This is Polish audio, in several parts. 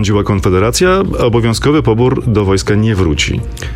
Rządziła Konfederacja, obowiązkowy pobór do wojska nie wróci.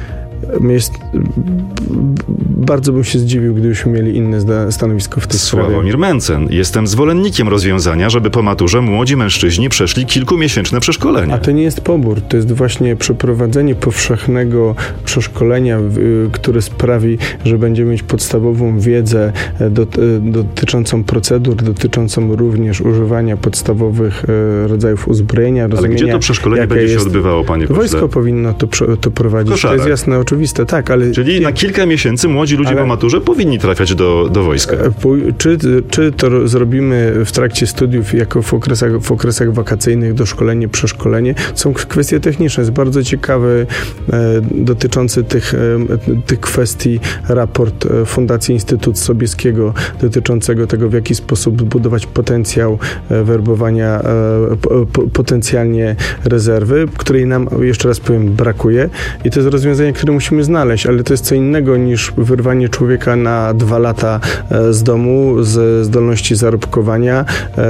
Bardzo bym się zdziwił, gdybyśmy mieli inne stanowisko w tej sprawie. Sławomir Mencen. Jestem zwolennikiem rozwiązania, żeby po maturze młodzi mężczyźni przeszli kilkumiesięczne przeszkolenie. A to nie jest pobór, to jest właśnie przeprowadzenie powszechnego przeszkolenia, które sprawi, że będziemy mieć podstawową wiedzę dotyczącą procedur, dotyczącą również używania podstawowych rodzajów uzbrojenia. Ale gdzie to przeszkolenie będzie się odbywało, panie pośle? Wojsko powinno to prowadzić. Koszarach. To jest jasne, oczywiste, tak, ale... Czyli na kilka miesięcy młodzi ludzie po maturze powinni trafiać do wojska. Czy to zrobimy w trakcie studiów, jako w okresach wakacyjnych, doszkolenie, przeszkolenie, są kwestie techniczne. Jest bardzo ciekawy dotyczący tych kwestii raport Fundacji Instytut Sobieskiego dotyczącego tego, w jaki sposób budować potencjał werbowania potencjalnie rezerwy, której nam, jeszcze raz powiem, brakuje. I to jest rozwiązanie, które musimy znaleźć, ale to jest co innego niż wyrwanie człowieka na 2 lata z domu, ze zdolności zarobkowania,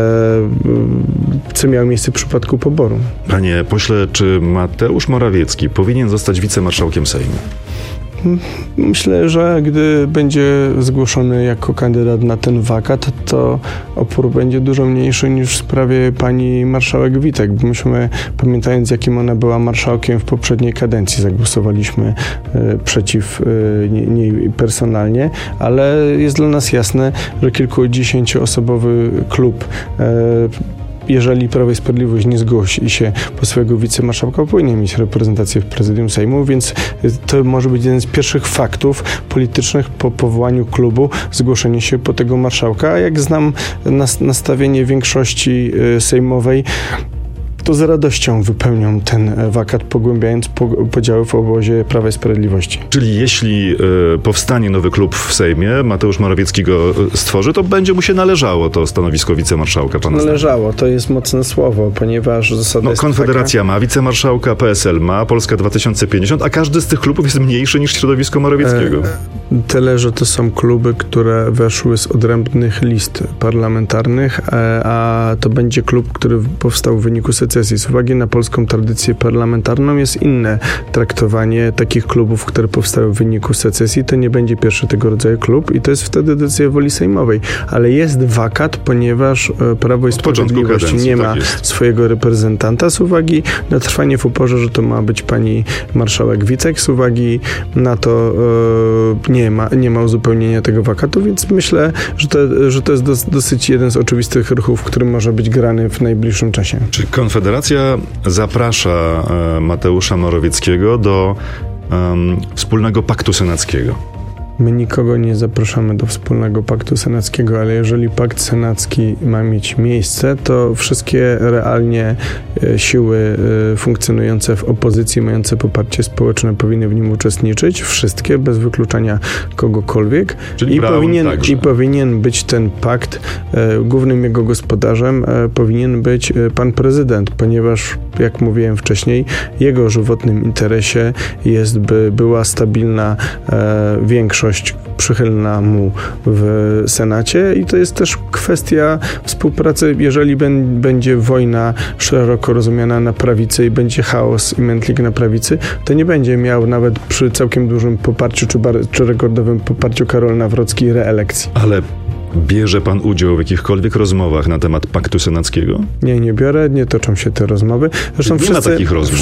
co miało miejsce w przypadku poboru. Panie pośle, czy Mateusz Morawiecki powinien zostać wicemarszałkiem Sejmu? Myślę, że gdy będzie zgłoszony jako kandydat na ten wakat, to opór będzie dużo mniejszy niż w sprawie pani marszałek Witek. Bo myśmy, pamiętając, jakim ona była marszałkiem w poprzedniej kadencji, zagłosowaliśmy przeciw niej personalnie, ale jest dla nas jasne, że kilkudziesięcioosobowy klub, jeżeli Prawo i Sprawiedliwość nie zgłosi się po swojego wicemarszałka, powinien mieć reprezentację w prezydium Sejmu, więc to może być jeden z pierwszych faktów politycznych po powołaniu klubu, zgłoszenie się po tego marszałka. A jak znam nastawienie większości sejmowej, to z radością wypełnią ten wakat, pogłębiając podziały w obozie Prawa i Sprawiedliwości. Czyli jeśli powstanie nowy klub w Sejmie, Mateusz Morawiecki go stworzy, to będzie mu się należało to stanowisko wicemarszałka, pana należało, to jest mocne słowo, ponieważ zasada jest Konfederacja ma wicemarszałka, PSL ma, Polska 2050, a każdy z tych klubów jest mniejszy niż środowisko Morawieckiego. Tyle, że to są kluby, które weszły z odrębnych list parlamentarnych, a to będzie klub, który powstał w wyniku secesji. Z uwagi na polską tradycję parlamentarną jest inne traktowanie takich klubów, które powstały w wyniku secesji. To nie będzie pierwszy tego rodzaju klub i to jest wtedy decyzja woli sejmowej. Ale jest wakat, ponieważ Prawo i Sprawiedliwość nie ma swojego reprezentanta z uwagi na trwanie w uporze, że to ma być pani marszałek Witek, z uwagi na to nie ma uzupełnienia tego wakatu, więc myślę, że to jest dosyć jeden z oczywistych ruchów, który może być grany w najbliższym czasie. Czy Konfederacja zaprasza Mateusza Morawieckiego do wspólnego paktu senackiego? My nikogo nie zapraszamy do wspólnego paktu senackiego, ale jeżeli pakt senacki ma mieć miejsce, to wszystkie realnie siły funkcjonujące w opozycji, mające poparcie społeczne powinny w nim uczestniczyć. Wszystkie, bez wykluczania kogokolwiek. Czyli I powinien być ten pakt, głównym jego gospodarzem powinien być pan prezydent, ponieważ, jak mówiłem wcześniej, jego żywotnym interesie jest, by była stabilna większość przychylna mu w Senacie i to jest też kwestia współpracy, jeżeli będzie wojna szeroko rozumiana na prawicy i będzie chaos i mętlik na prawicy, to nie będzie miał nawet przy całkiem dużym poparciu czy rekordowym poparciu Karol Nawrocki reelekcji. Ale bierze pan udział w jakichkolwiek rozmowach na temat paktu senackiego? Nie biorę, nie toczą się te rozmowy. Zresztą nie ma takich rozmów.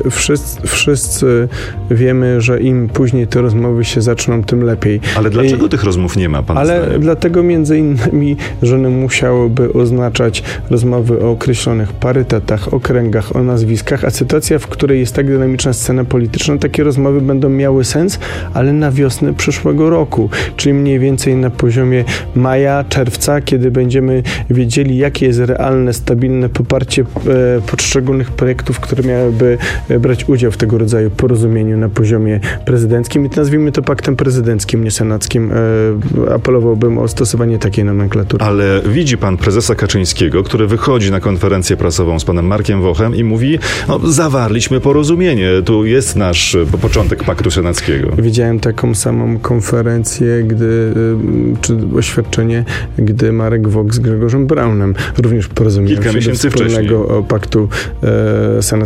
Wszyscy wiemy, że im później te rozmowy się zaczną, tym lepiej. Ale dlaczego tych rozmów nie ma, pan zdaniem? Ale dlatego między innymi, że one musiałyby oznaczać rozmowy o określonych parytetach, okręgach, o nazwiskach, a sytuacja, w której jest tak dynamiczna scena polityczna, takie rozmowy będą miały sens, ale na wiosnę przyszłego roku, czyli mniej więcej na poziomie maja, czerwca, kiedy będziemy wiedzieli, jakie jest realne, stabilne poparcie poszczególnych projektów, które miałyby brać udział w tego rodzaju porozumieniu na poziomie prezydenckim. I nazwijmy to paktem prezydenckim, nie senackim. Apelowałbym o stosowanie takiej nomenklatury. Ale widzi pan prezesa Kaczyńskiego, który wychodzi na konferencję prasową z panem Markiem Wochem i mówi, zawarliśmy porozumienie, tu jest nasz początek paktu senackiego. Widziałem taką samą konferencję, czy oświadczenie stronie, gdy Marek Wok z Grzegorzem Braunem również porozumieją Kilka się do miesięcy wspólnego paktu senackiego.